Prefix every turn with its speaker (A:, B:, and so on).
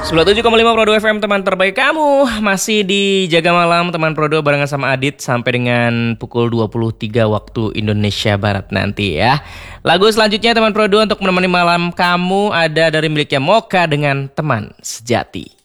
A: 97,5 Pro 2 FM, teman terbaik kamu. Masih di Jaga Malam teman Pro 2 barengan sama Adit sampai dengan pukul 23 waktu Indonesia Barat nanti ya. Lagu selanjutnya teman Pro 2 untuk menemani malam kamu ada dari miliknya Mocha dengan Teman Sejati.